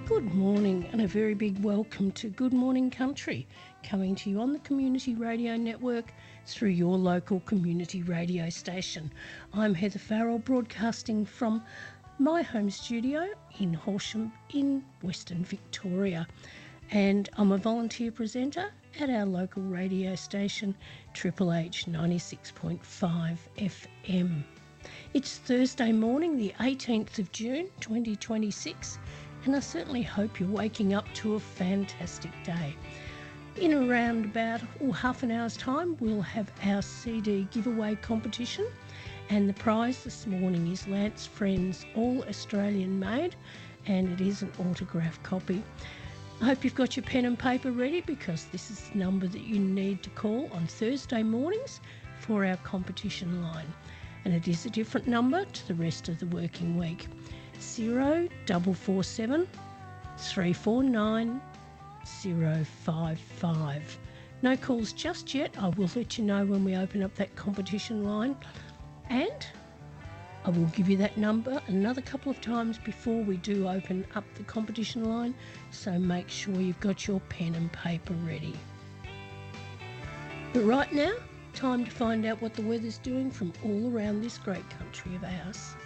Good morning and a very big welcome to Good Morning Country, coming to you on the Community Radio Network through your local community radio station. I'm Heather Farrell, broadcasting from my home studio in Horsham in Western Victoria, and I'm a volunteer presenter at our local radio station, Triple H 96.5 FM. It's Thursday morning, the 18th of June 2026, and I certainly hope you're waking up to a fantastic day. In around about half an hour's time, we'll have our CD giveaway competition, and the prize this morning is Lance Friend's All Australian Made, and it is an autographed copy. I hope you've got your pen and paper ready, because this is the number that you need to call on Thursday mornings for our competition line, and it is a different number to the rest of the working week. 0447 349 055. No calls just yet. I will let you know when we open up that competition line, and I will give you that number another couple of times before we do open up the competition line, so make sure you've got your pen and paper ready. But right now, time to find out what the weather's doing from all around this great country of ours.